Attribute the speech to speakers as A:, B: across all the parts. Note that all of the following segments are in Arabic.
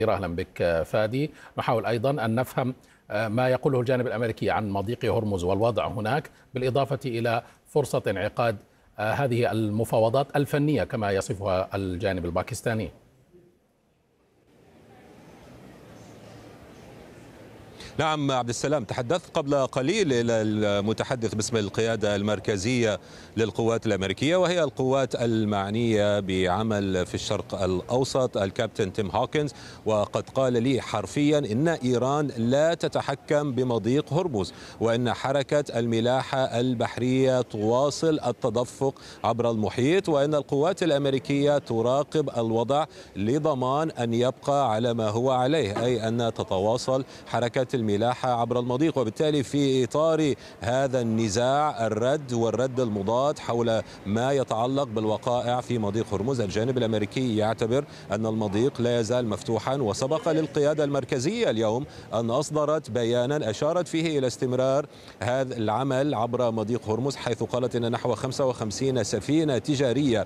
A: أهلا بك فادي. نحاول أيضا أن نفهم ما يقوله الجانب الأمريكي عن مضيق هرمز والوضع هناك، بالإضافة إلى فرصة انعقاد هذه المفاوضات الفنية كما يصفها الجانب الباكستاني.
B: نعم عبد السلام، تحدثت قبل قليل إلى المتحدث باسم القيادة المركزية للقوات الأمريكية، وهي القوات المعنية بعمل في الشرق الأوسط، الكابتن تيم هوكنز، وقد قال لي حرفيا إن إيران لا تتحكم بمضيق هرمز، وإن حركة الملاحة البحرية تواصل التدفق عبر المحيط، وإن القوات الأمريكية تراقب الوضع لضمان أن يبقى على ما هو عليه، أي أن تتواصل حركة الملاحة عبر المضيق. وبالتالي في إطار هذا النزاع الرد المضاد حول ما يتعلق بالوقائع في مضيق هرمز، الجانب الأمريكي يعتبر أن المضيق لا يزال مفتوحا، وسبق للقيادة المركزية اليوم أن أصدرت بيانا أشارت فيه إلى استمرار هذا العمل عبر مضيق هرمز، حيث قالت أن نحو 55 سفينة تجارية.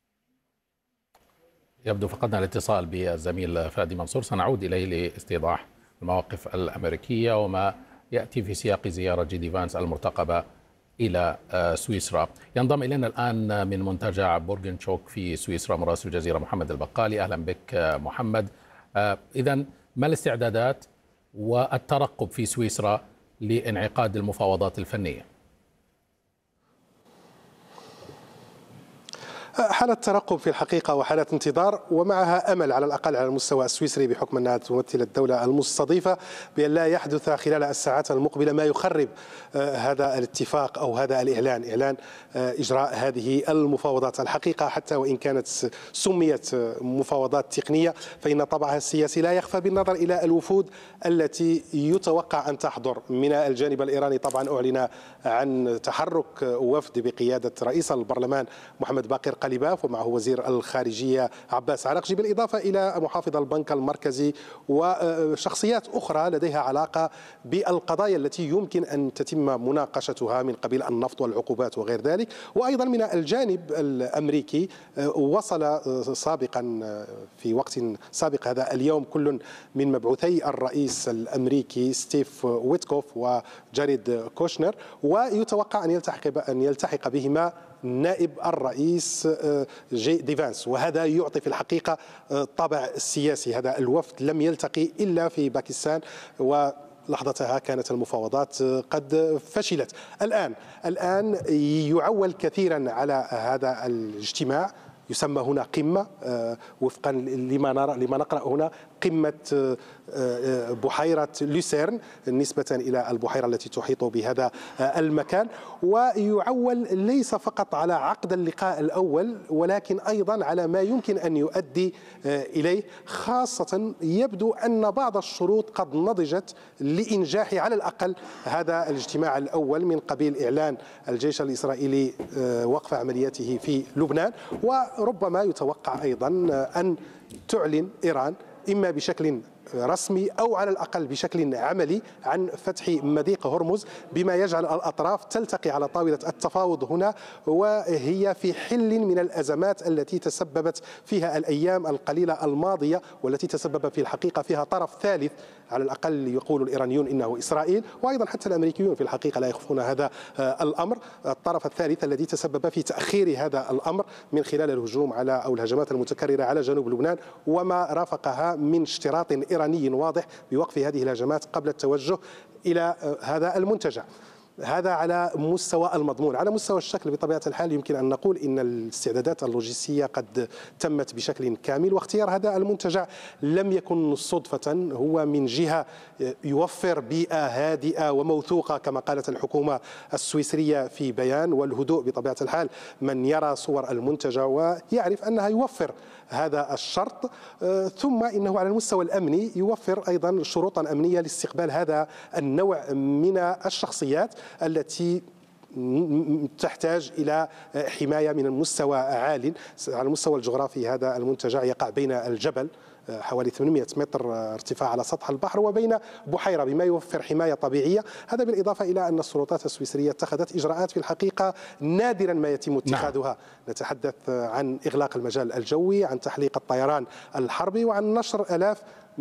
A: يبدو فقدنا الاتصال بالزميل فادي منصور، سنعود إليه لاستيضاح المواقف الأمريكية وما يأتي في سياق زيارة جي فانس المرتقبة إلى سويسرا. ينضم إلينا الآن من منتجع بورغنشوك في سويسرا مراسل الجزيرة محمد البقالي. أهلا بك محمد. إذن ما الاستعدادات والترقب في سويسرا لانعقاد المفاوضات الفنية؟
C: حالة ترقب في الحقيقة وحالة انتظار، ومعها أمل على الأقل على المستوى السويسري بحكم أنها تمثل الدولة المستضيفة بأن لا يحدث خلال الساعات المقبلة ما يخرب هذا الاتفاق أو هذا إعلان إجراء هذه المفاوضات. الحقيقة حتى وإن كانت سميت مفاوضات تقنية فإن طابعها السياسي لا يخفى بالنظر إلى الوفود التي يتوقع أن تحضر. من الجانب الإيراني طبعا أعلن عن تحرك وفد بقيادة رئيس البرلمان محمد باقر قليباف ومعه وزير الخارجية عباس عراقجي، بالإضافة إلى محافظ البنك المركزي وشخصيات أخرى لديها علاقة بالقضايا التي يمكن أن تتم مناقشتها من قبيل النفط والعقوبات وغير ذلك. وأيضا من الجانب الأمريكي وصل سابقا في وقت سابق هذا اليوم كل من مبعوثي الرئيس الأمريكي ستيف ويتكوف وجاريد كوشنر، ويتوقع أن يلتحق بهما نائب الرئيس جي فانس، وهذا يعطي في الحقيقة طابع سياسي. هذا الوفد لم يلتقي إلا في باكستان، ولحظتها كانت المفاوضات قد فشلت. الآن يعول كثيرا على هذا الاجتماع، يسمى هنا قمة وفقا لما نقرأ هنا، قمة بحيرة لوسيرن نسبة إلى البحيرة التي تحيط بهذا المكان. ويعول ليس فقط على عقد اللقاء الأول ولكن أيضا على ما يمكن أن يؤدي إليه، خاصة يبدو أن بعض الشروط قد نضجت لإنجاح على الأقل هذا الاجتماع الأول، من قبيل إعلان الجيش الإسرائيلي وقف عملياته في لبنان، وربما يتوقع أيضا أن تعلن إيران إما بشكل رسمي أو على الأقل بشكل عملي عن فتح مضيق هرمز، بما يجعل الأطراف تلتقي على طاولة التفاوض هنا، وهي في حل من الأزمات التي تسببت فيها الأيام القليلة الماضية، والتي تسبب في الحقيقة فيها طرف ثالث، على الأقل يقول الإيرانيون إنه إسرائيل، وأيضا حتى الأمريكيون في الحقيقة لا يخفون هذا الأمر. الطرف الثالث الذي تسبب في تأخير هذا الأمر من خلال الهجوم على أو الهجمات المتكررة على جنوب لبنان، وما رافقها من اشتراط إيراني واضح بوقف هذه الهجمات قبل التوجه إلى هذا المنتجع. هذا على مستوى المضمون. على مستوى الشكل بطبيعة الحال يمكن أن نقول إن الاستعدادات اللوجستية قد تمت بشكل كامل، واختيار هذا المنتجع لم يكن صدفة. هو من جهة يوفر بيئة هادئة وموثوقة كما قالت الحكومة السويسرية في بيان، والهدوء بطبيعة الحال من يرى صور المنتجع ويعرف أنها يوفر هذا الشرط. ثم إنه على المستوى الأمني يوفر أيضا شروطا أمنية لاستقبال هذا النوع من الشخصيات التي تحتاج إلى حماية من المستوى عال. على المستوى الجغرافي هذا المنتجع يقع بين الجبل حوالي 800 متر ارتفاع على سطح البحر وبين بحيرة، بما يوفر حماية طبيعية. هذا بالإضافة إلى أن السلطات السويسرية اتخذت إجراءات في الحقيقة نادرا ما يتم اتخاذها. نتحدث عن إغلاق المجال الجوي، عن تحليق الطيران الحربي، وعن نشر آلاف